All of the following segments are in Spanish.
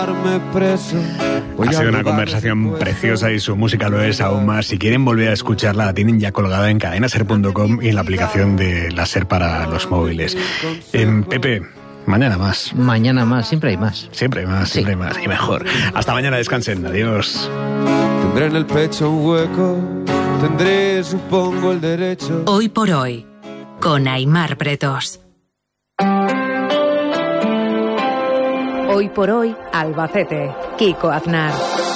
Ha sido una conversación preciosa y su música lo es aún más. Si quieren volver a escucharla, la tienen ya colgada en cadenaser.com y en la aplicación de la SER para los móviles. Pepe, mañana más. Mañana más, siempre hay más. Siempre hay más, siempre hay más y mejor. Hasta mañana, descansen. Adiós. Tendré en el pecho un hueco, tendré, supongo, el derecho. Hoy por hoy, con Aimar Pretos. Hoy por hoy, Albacete. Kiko Aznar.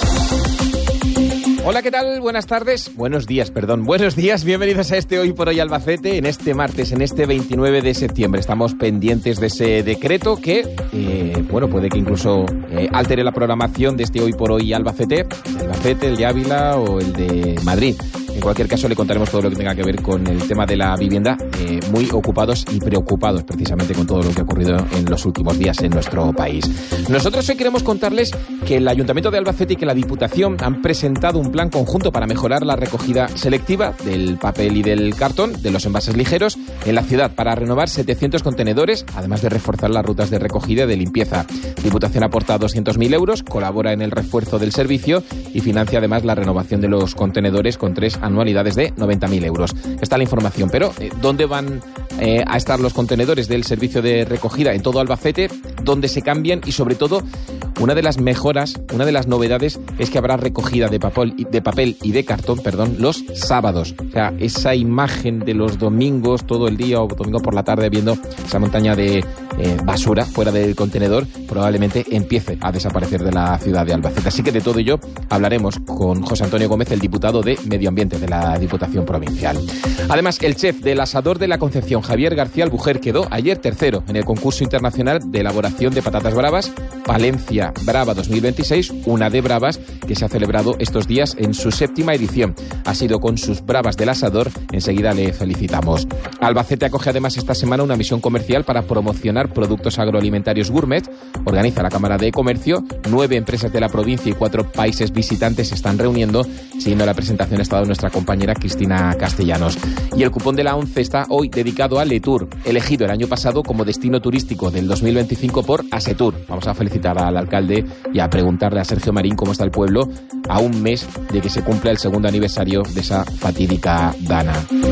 Hola, ¿qué tal? Buenas tardes. Buenos días, bienvenidos a este Hoy por Hoy Albacete, en este martes, en este 29 de septiembre. Estamos pendientes de ese decreto que, puede que incluso altere la programación de este Hoy por Hoy Albacete, el de Ávila o el de Madrid. En cualquier caso, le contaremos todo lo que tenga que ver con el tema de la vivienda, muy ocupados y preocupados precisamente con todo lo que ha ocurrido en los últimos días en nuestro país. Nosotros hoy queremos contarles que el Ayuntamiento de Albacete y que la Diputación han presentado un plan conjunto para mejorar la recogida selectiva del papel y del cartón, de los envases ligeros, en la ciudad, para renovar 700 contenedores, además de reforzar las rutas de recogida y de limpieza. Diputación aporta 200.000 euros, colabora en el refuerzo del servicio y financia además la renovación de los contenedores con 3 anualidades de 90.000 euros. Está la información, pero ¿dónde van a estar los contenedores del servicio de recogida en todo Albacete? ¿Dónde se cambian? Y sobre todo, una de las mejoras, una de las novedades es que habrá recogida de papel y de cartón, los sábados. O sea, esa imagen de los domingos, todo el día o domingo por la tarde, viendo esa montaña de basura fuera del contenedor, probablemente empiece a desaparecer de la ciudad de Albacete. Así que de todo ello hablaremos con José Antonio Gómez, el diputado de Medio Ambiente de la Diputación Provincial. Además, el chef del Asador de la Concepción, Javier García Albujer, quedó ayer tercero en el concurso internacional de elaboración de patatas bravas Valencia Brava 2026, una de bravas que se ha celebrado estos días en su 7ª edición. Ha sido con sus bravas del Asador, enseguida le felicitamos. Albacete acoge además esta semana una misión comercial para promocionar productos agroalimentarios gourmet. Organiza la Cámara de Comercio, 9 empresas de la provincia y 4 países visitantes se están reuniendo. Siguiendo la presentación ha estado nuestra compañera Cristina Castellanos. Y el cupón de la ONCE está hoy dedicado a Letur, elegido el año pasado como destino turístico del 2025 por Asetur. Vamos a felicitar al alcalde y a preguntarle a Sergio Marín cómo está el pueblo a un mes de que se cumpla el 2º aniversario de esa fatídica dana.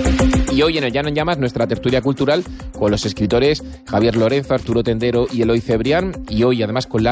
Y hoy en el Llano en Llamas, nuestra tertulia cultural con los escritores Javier Lorenzo, Arturo Tendero y Eloy Cebrián, y hoy además con la